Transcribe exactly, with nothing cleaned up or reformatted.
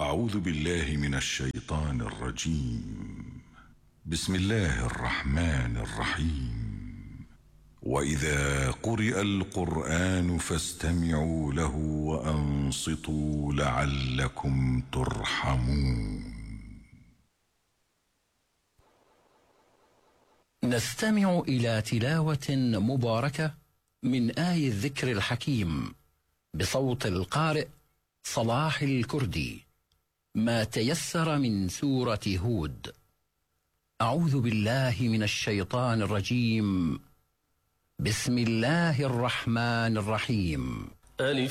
أعوذ بالله من الشيطان الرجيم. بسم الله الرحمن الرحيم. وإذا قرئ القرآن فاستمعوا له وأنصتوا لعلكم ترحمون. نستمع إلى تلاوة مباركة من آي الذكر الحكيم بصوت القارئ صلاح الكردي، ما تيسر من سورة هود. أعوذ بالله من الشيطان الرجيم. بسم الله الرحمن الرحيم. ألف